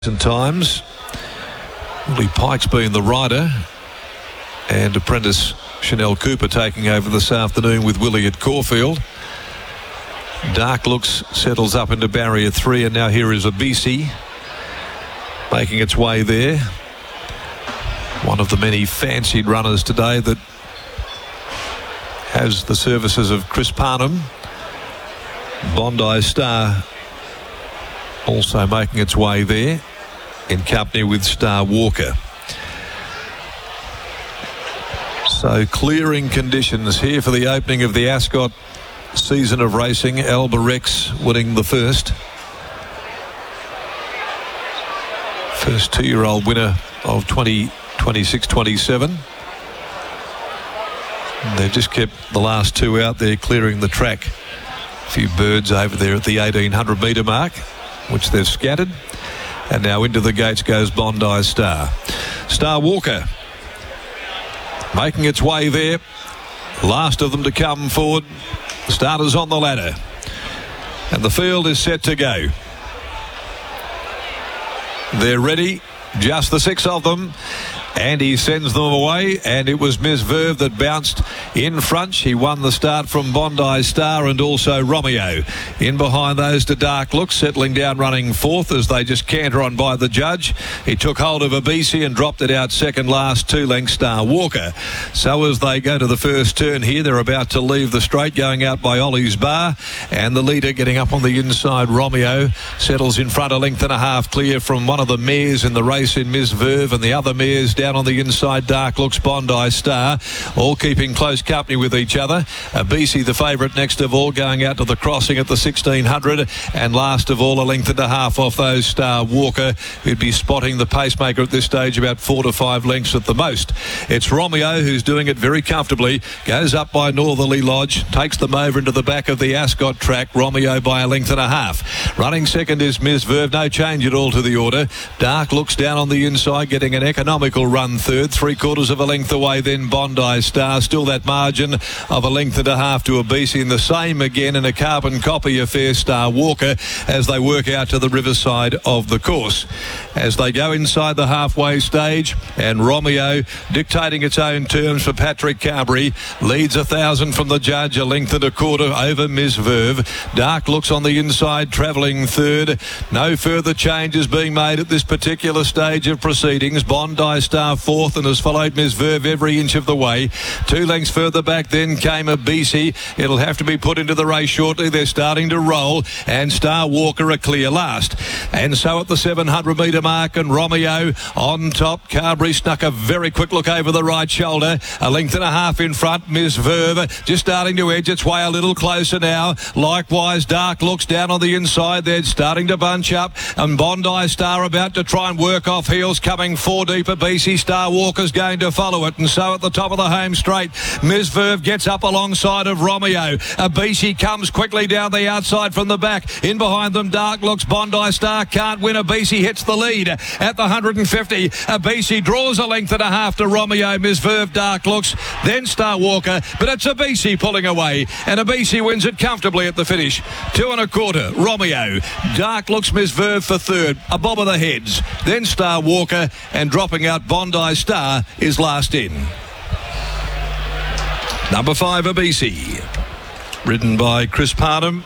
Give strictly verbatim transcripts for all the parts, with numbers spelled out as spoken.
times. Willie Pike's been the rider, and apprentice Chanel Cooper taking over this afternoon with Willie at Caulfield. Dark Looks settles up into barrier three, and now here is Abisi making its way there. One of the many fancied runners today that has the services of Chris Parnham. Bondi Star also making its way there in company with Star Walker. So clearing conditions here for the opening of the Ascot season of racing. Alba Rex winning the first. First two-year-old winner of twenty twenty-six twenty-seven. They've just kept the last two out there clearing the track. A few birds over there at the eighteen hundred metre mark, which they've scattered. And now into the gates goes Bondi Star. Star Walker making its way there. Last of them to come forward. Starters on the ladder. And the field is set to go. They're ready. Just the six of them. And he sends them away, and it was Miss Verve that bounced in front. She won the start from Bondi Star and also Romeo. In behind those to Dark Looks, settling down running fourth as they just canter on by the judge. He took hold of Abisi and dropped it out second last, two lengths Star Walker. So as they go to the first turn here, they're about to leave the straight, going out by Ollie's Bar, and the leader getting up on the inside, Romeo, settles in front a length and a half clear from one of the mares in the race in Miss Verve, and the other mares down on the inside. Dark Looks, Bondi Star, all keeping close company with each other. Abisi the favourite next of all, going out to the crossing at the sixteen hundred, and last of all a length and a half off those Star Walker, who'd be spotting the pacemaker at this stage about four to five lengths at the most. It's Romeo who's doing it very comfortably, goes up by Northerly Lodge, takes them over into the back of the Ascot track. Romeo by a length and a half. Running second is Miss Verve, no change at all to the order. Dark Looks down on the inside, getting an economical run third, three quarters of a length away then Bondi Star, still that margin of a length and a half to Abisi, and the same again in a carbon copy affair Star Walker as they work out to the riverside of the course. As they go inside the halfway stage, and Romeo dictating its own terms for Patrick Carberry, leads a thousand from the judge, a length and a quarter over Miss Verve. Dark Looks on the inside, travelling third. No further changes being made at this particular stage of proceedings. Bondi Star fourth and has followed Miss Verve every inch of the way. Two lengths further back then came Abisi. It'll have to be put into the race shortly. They're starting to roll, and Star Walker a clear last. And so at the seven hundred metre mark, and Romeo on top. Carberry snuck a very quick look over the right shoulder. A length and a half in front. Miss Verve just starting to edge its way a little closer now. Likewise, Dark Looks down on the inside. They're starting to bunch up, and Bondi Star about to try and work off heels, coming four deep. Abisi, Star Walker's going to follow it, and so at the top of the home straight, Miss Verve gets up alongside of Romeo. Abisi comes quickly down the outside from the back. In behind them, Dark Looks. Bondi Star can't win. Abisi hits the lead at the one hundred fifty. Abisi draws a length and a half to Romeo. Miss Verve, Dark Looks, then Star Walker, but it's Abisi pulling away, and Abisi wins it comfortably at the finish. Two and a quarter, Romeo. Dark Looks, Miss Verve for third, a bob of the heads, then Star Walker, and dropping out Bondi Star is last in. Number five, Abisi, ridden by Chris Parnham,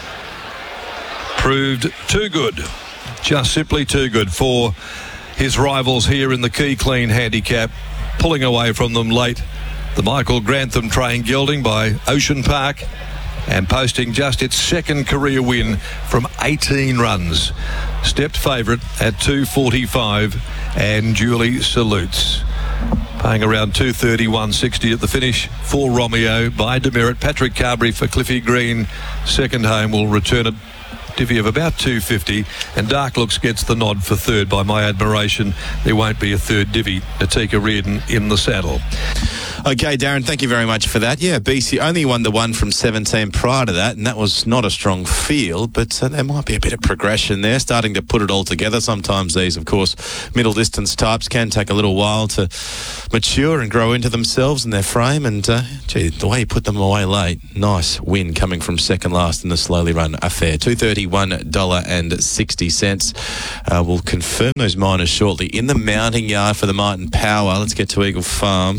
proved too good, just simply too good for his rivals here in the Key Clean handicap, pulling away from them late. The Michael Grantham train gelding by Ocean Park, and posting just its second career win from eighteen runs. Stepped favourite at two forty-five, and duly salutes. Paying around two thirty, one sixty at the finish for Romeo by Demerit. Patrick Carberry for Cliffy Green. Second home will return a divvy of about two fifty, and Dark Looks gets the nod for third. By my admiration, there won't be a third divvy. Natika Reardon in the saddle. Okay, Darren, thank you very much for that. Yeah, B C only won the one from seventeen prior to that, and that was not a strong field, but uh, there might be a bit of progression there, starting to put it all together. Sometimes these, of course, middle distance types can take a little while to mature and grow into themselves and their frame, and uh, gee, the way you put them away late, nice win coming from second last in the slowly run affair. two thirty-one dollars and sixty cents. Uh, we'll confirm those minors shortly. In the mounting yard for the Might and Power, let's get to Eagle Farm.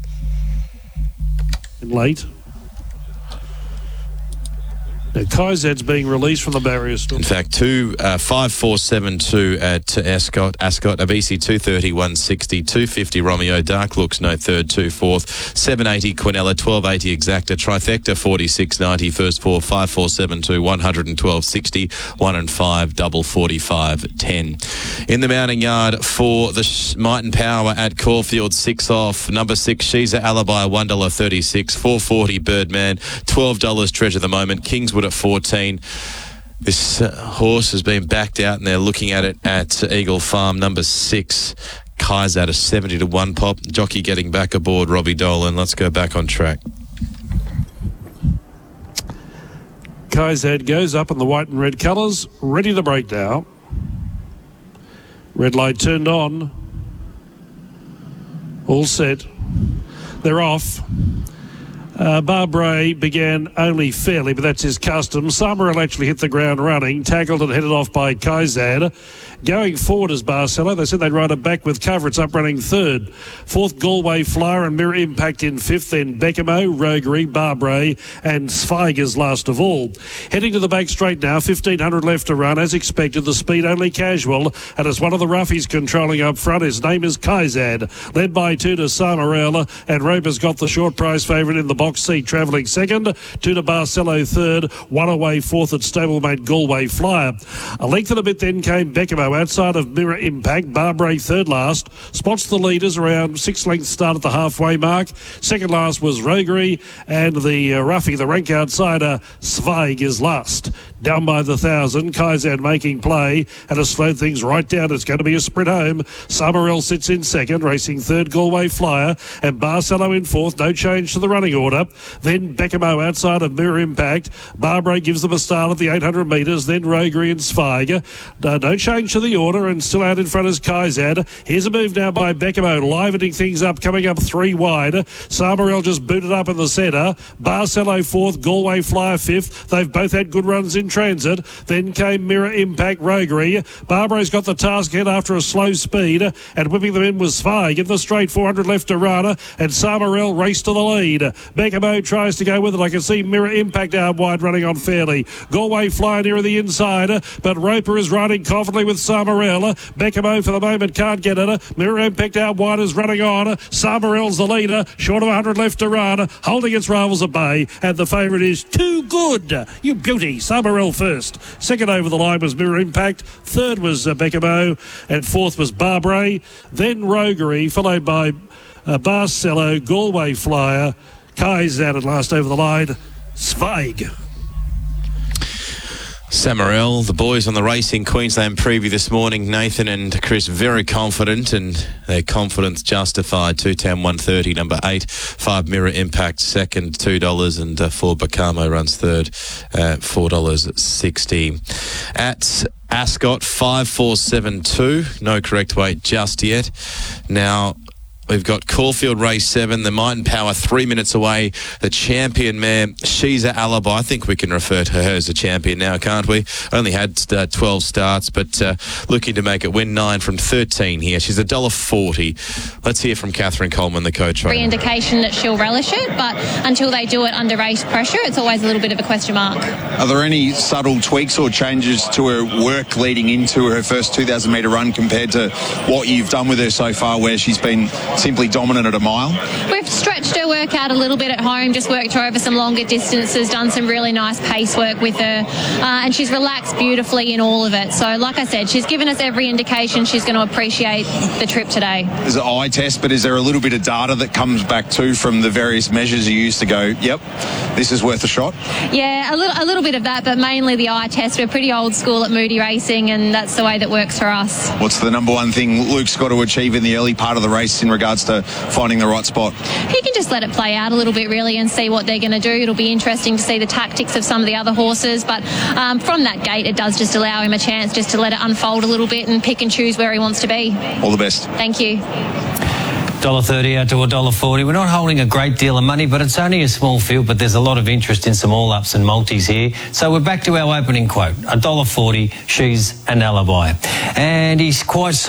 Late. Now, Kaizad's being released from the barrier store. In fact, two uh, five four seven two at Ascot. Ascot, a B C two thirty one sixty, two fifty Romeo. Dark Looks no third, two fourth, seven eighty Quinella, twelve eighty Exacta, Trifecta forty six ninety. First four five four seven two, one twelve sixty, one and five double forty five ten. In the mounting yard for the Might and Power at Caulfield, six off. Number six She's a Alibi, one dollar thirty six. Four forty Birdman, twelve dollars Treasure the Moment. Kingswood at fourteen. This uh, horse has been backed out and they're looking at it at Eagle Farm. Number six, Kaizad, a seventy to one pop. Jockey getting back aboard, Robbie Dolan. Let's go back on track. Kaizad goes up in the white and red colours, ready to break now. Red light turned on. All set. They're off. Uh, Barbray began only fairly, but that's his custom. Summerall actually hit the ground running, tackled and headed off by Kaizad. Going forward is Barcelo. They said they'd ride it back with cover. It's up running third. Fourth, Galway Flyer and Mirror Impact in fifth. Then Beckhamo, Roguery, Barbray and Zweigers last of all. Heading to the back straight now, fifteen hundred left to run. As expected, the speed only casual. And it's one of the roughies controlling up front. His name is Kaizad. Led by two to Samarella. And Roper's got the short price favourite in the box seat, travelling second. Two to Barcelo third. One away fourth at stablemate Galway Flyer. A length and a bit then came Beckhamo outside of Mirror Impact. Barbray third last. Spots the leaders around six lengths start at the halfway mark. Second last was Roguery, and the uh, roughie, the rank outsider, Zweig is last. Down by the thousand, Kaizad making play and has slowed things right down. It's going to be a sprint home. Summerall sits in second, racing third Galway Flyer, and Barcelo in fourth. No change to the running order. Then Beckhamo outside of Mirror Impact. Barbray gives them a start at the eight hundred metres. Then Roguery and Zweig. Uh, no change to the order, and still out in front is Kaizad. Here's a move now by Beckhamo, livening things up, coming up three wide. Summerall just booted up in the centre. Barcelo fourth, Galway Flyer fifth. They've both had good runs in transit. Then came Mirror Impact, Roguery. Barbray's got the task ahead after a slow speed, and whipping them in was Zweig. In the straight, four hundred left to run, and Summerall raced to the lead. Beckhamo tries to go with it. I can see Mirror Impact out wide, running on fairly. Galway Flyer near the inside, but Roper is riding confidently with Summerall. Beckhamo for the moment can't get it. Mirror Impact out wide is running on. Summerall's the leader, short of one hundred left to run, holding its rivals at bay, and the favourite is Too Good. You beauty. Summerall first. Second over the line was Mirror Impact. Third was uh, Beckhamo, and fourth was Barbray. Then Roguery, followed by uh, Barcelo, Galway Flyer, Kaizad at last over the line, Zweig. Summerall, the boys on the Racing Queensland preview this morning, Nathan and Chris, very confident, and their confidence justified. two ten, one thirty, number eight. Five Mirror Impact, second, two dollars, and uh, four Bacamo runs third, uh, four dollars sixty. At Ascot, five four seven two, no correct weight just yet. Now, we've got Caulfield Race seven, the Might and Power three minutes away. The champion mare, She's a Alibi. I think we can refer to her as a champion now, can't we? Only had uh, twelve starts, but uh, looking to make it win nine from thirteen here. She's one dollar forty. Let's hear from Catherine Coleman, the coach. Every indication that she'll relish it, but until they do it under race pressure, it's always a little bit of a question mark. Are there any subtle tweaks or changes to her work leading into her first two thousand metre run compared to what you've done with her so far, where she's been simply dominant at a mile? We've stretched her work out a little bit at home, just worked her over some longer distances, done some really nice pace work with her, uh, and she's relaxed beautifully in all of it. So like I said, she's given us every indication she's going to appreciate the trip today. There's an eye test, but is there a little bit of data that comes back too from the various measures you use to go, yep, this is worth a shot? Yeah, a little, a little bit of that, but mainly the eye test. We're pretty old school at Moody Racing, and that's the way that works for us. What's the number one thing Luke's got to achieve in the early part of the race in regard regards to finding the right spot? He can just let it play out a little bit, really, and see what they're going to do. It'll be interesting to see the tactics of some of the other horses, but um, from that gate, it does just allow him a chance just to let it unfold a little bit and pick and choose where he wants to be. All the best. Thank you. one dollar thirty out to one dollar forty. We're not holding a great deal of money, but it's only a small field, but there's a lot of interest in some all-ups and multis here. So we're back to our opening quote, one dollar forty, she's an alibi. And he's quite